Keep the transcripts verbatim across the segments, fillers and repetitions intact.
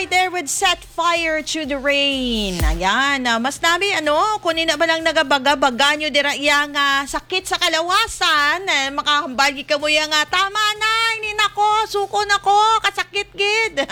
right there with Set Fire to the Rain. Ayan, uh, mas nami ano, kunin na ba lang nagabaga-baga nyo dira yang uh, sakit sa kalawasan. Eh, makahambagi ka mo yung uh, tama na, ini nako, suko nako, kasakit gid.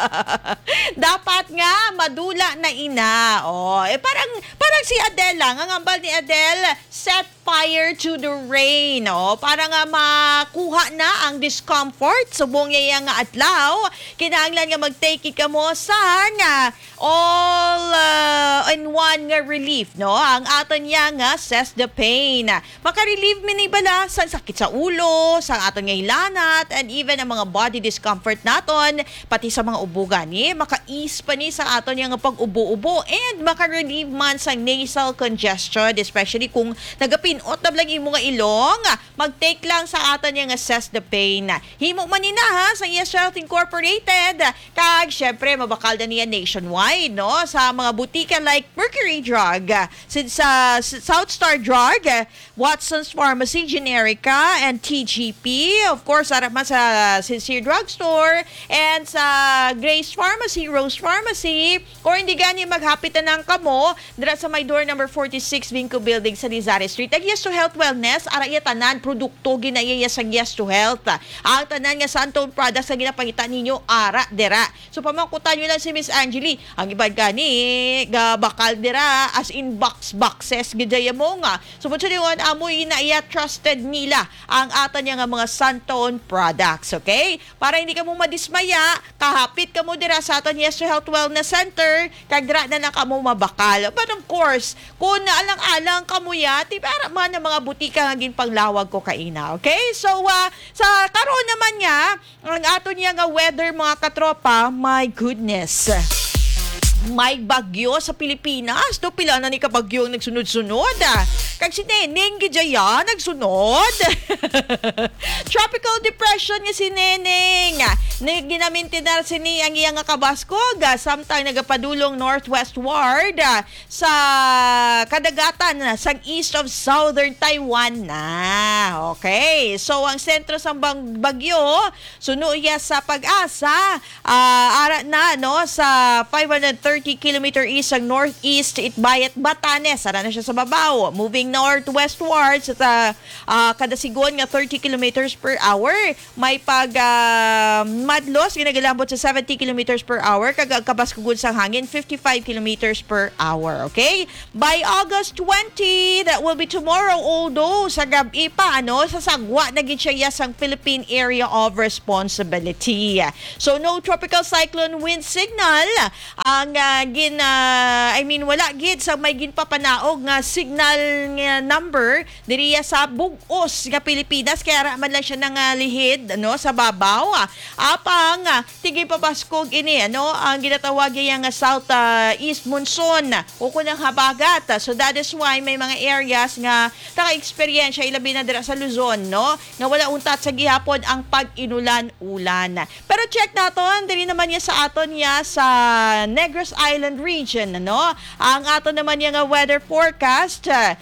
Dapat nga, madula na ina. Oh, eh, parang, parang si Adele lang, ang ambal ni Adele, Set Fire to the Rain. Oh, para nga makuha na ang discomfort. Subong niya nga adlaw. Kinahanglan nga mag-take ka mo sa nga all uh, in one nga relief, no? Ang aton niya nga says the pain. Maka-relieve mi ni bala sa sakit sa ulo, sa aton nga ilanat, and even ang mga body discomfort naton, pati sa mga ubugan ni, maka-ease pa ni sa aton nga pag-ubo-ubo, and maka-relieve man sa nasal congestion, especially kung nagapinot na lang imo nga ilong, mag-take lang sa aton nga says the pain. Himo man nina ha sa Yes Health Incorporated. Kag syempre mabakal na niya nationwide, no, sa mga butika like Mercury Drug, sa, sa South Star Drug, Watson's Pharmacy, Generica, and T G P. Of course, harap man sa Sincere Drugstore and sa Grace Pharmacy, Rose Pharmacy. Or hindi gani maghapit na ng kamo dira sa may door number forty-six Vinco Building sa Rizales Street. Ag Yes to Health Wellness, ara iya tanan produkto ginaya sa Yes to Health. Ang tanan nga Santone products nga ginapangita ninyo ara dira. So pamakutan nyo lang si Miss Angeli. Ang ibang gani ga bakal dira as in box boxes gidaya mo nga. So pud yun amoy na iya trusted nila ang atan niya nga mga Santone products, okay? Para hindi ka mo madismaya, kahapit ka mo dira sa aton Yes to Health Wellness Center, kag dira na lang ka mo mabakal. But of course, kung naalang-alang ka mo ya, ti para man ang mga butika nga gin panglawag ko kaina, okay? So uh, sa karon naman niya, ang aton niya nga weather mga katropa, my goodness. May bagyo sa Pilipinas. Do pila na ni kabagyo nagsunod-sunod. Kag si Neneng Gijaya nagsunod. Tropical depression nga si Neneng. Ginaminti na si ni ang iyang kabaskog. Samtang nagapadulong northwestward sa kadagatan sa east of southern Taiwan na. Okay. So ang sentro sa bagyo sunuya sa Pag-asa. Uh, ara na no sa five hundred thirty kilometer east ang northeast Itbayat Batanes. Ara na siya sa babaw. Moving northwestward sa uh, kada sigon nga thirty kilometers per hour. May pag uh, madlos ginagilambot sa seventy kilometers per hour. Kag kabaskugod sang hangin fifty-five kilometers per hour. Okay? By August twentieth, that will be tomorrow, although sa gabi pa ano sa sagwa na gid siya sang Philippine Area of Responsibility. So no tropical cyclone wind signal ang uh, gin uh, I mean wala gid sa may ginpapanaog nga signal nga number diriya sa bug-os nga Pilipinas, kaya man lang siya nang uh, lihid ano sa babaw. Apang uh, tigay papaskog ini ano ang ginatawag yang nga south uh, east monsoon o kunang habagat. So that is why may mga areas nga taka-experience ilabi na dira sa Luzon, no, nga wala untat sa gihapon ang pag-inulan-ulan. Pero check naton diri naman niya sa aton niya sa Negros Island region, ano? Ang ato naman yung weather forecast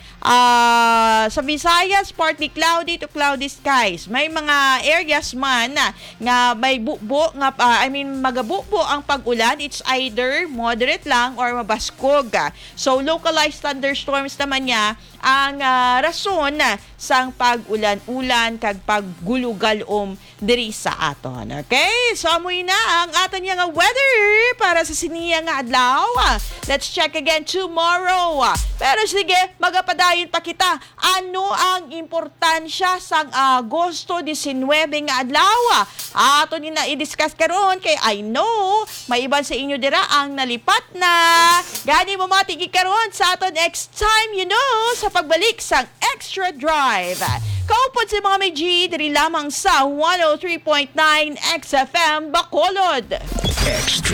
uh, sa Visayas, partly cloudy to cloudy skies. May mga areas man uh, nga may bubo nga uh, I mean magabubo ang pag-ulan. It's either moderate lang or mabaskog. So localized thunderstorms naman niya ang uh, rason uh, sang pag-ulan-ulan kag paggulugalom diri sa aton. Okay? So amoy na ang aton nga weather para sa siniya nga adlaw. Let's check again tomorrow. Pero sige, magapadayon pa kita. Ano ang importansya sang Agosto nineteen nga adlaw? Aton ni na i-discuss karon kay I know may iban sa inyo dira ang nalipat na. Gani mo matigi karon sa aton next time, you know, sa pagbalik sang Extra Drive. Kaupod si mga may G, diri lamang sa one oh three point nine X F M Bacolod. Extra